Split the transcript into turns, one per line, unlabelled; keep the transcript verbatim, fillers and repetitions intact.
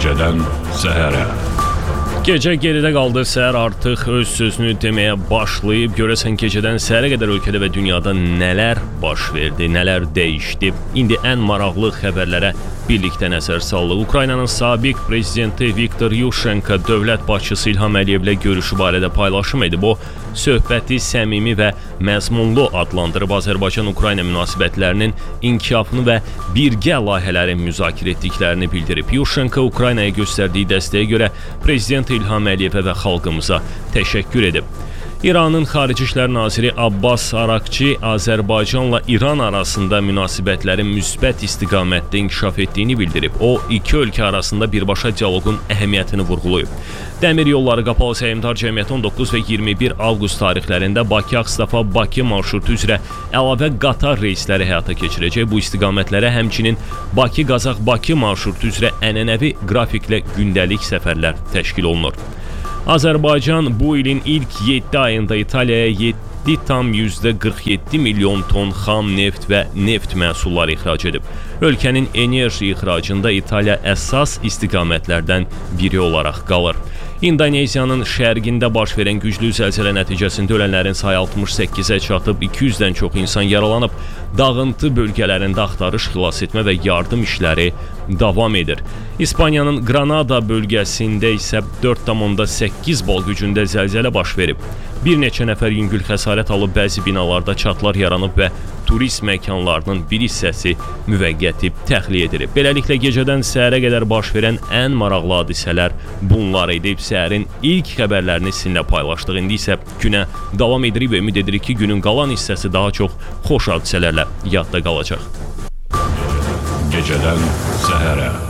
Gecədən səhərə.
Gecə geridə qaldı, səhər artıq öz sözünü deməyə başlayıb. Görəsən gecədən səhərə qədər ölkədə və dünyada nələr baş verdi, nələr dəyişdi? İndi ən maraqlı xəbərlərə birlikdə nəzər saldıq. Ukraynanın sabiq prezidenti Viktor Yushchenko dövlət başçısı İlham Əliyevlə görüşü barədə paylaşım edib. O, söhbəti səmimi və məzmunlu adlandırıb Azərbaycan-Ukrayna münasibətlərinin inkişafını və birgə layihələrin müzakirə etdiklərini bildirib. Yushchenko Ukraynaya göstərdiyi dəstəyə görə prezident İlham Əliyevə və xalqımıza təşəkkür edib. İranın Xarici İşlər Naziri Abbas Arakçi Azərbaycanla İran arasında münasibətlərin müsbət istiqamətdə inkişaf etdiyini bildirib. O, iki ölkə arasında birbaşa dialoqun əhəmiyyətini vurğulayıb. Dəmir Yolları Qapalı Səhmdar Cəmiyyəti on doqquz və iyirmi bir avqust tarixlərində Bakı-Ağstafa-Bakı marşrutu üzrə əlavə qatar reysləri həyata keçirəcək. Bu istiqamətlərə həmçinin Bakı-Qazax-Bakı marşrutu üzrə ənənəvi qrafiklə gündəlik səfərlər təşkil olunur. Azərbaycan bu ilin ilk yeddi ayında İtaliyaya yeddi tam yüzdə qırx yeddi milyon ton xam neft və neft məhsulları ixrac edib. Ölkənin enerji ixracında İtaliya əsas istiqamətlərdən biri olaraq qalır. İndoneziyanın şərqində baş verən güclü zəlzələ nəticəsində ölənlərin sayı altmış səkkizə çatıb, iki yüzdən çox insan yaralanıb. Dağıntı bölgələrində axtarış, xilas etmə və yardım işləri davam edir. İspaniyanın Granada bölgəsində isə dörd tam onda səkkiz bal gücündə zəlzələ baş verib. Bir neçə nəfər yüngül xəsarət alıb, bəzi binalarda çatlar yaranıb və turist məkanlarının bir hissəsi müvəqqəti təxliyə edilib. Beləliklə gecədən səhərə qədər baş verən ən maraqlı hadisələr bunlar idi. Səhərin ilk xəbərlərini sizinlə paylaşdıq. İndi isə günə davam edirik və ümid edirik ki, günün qalan hissəsi daha çox xoş hadisələrlə yadda qalacaq.
Gecədən səhərə.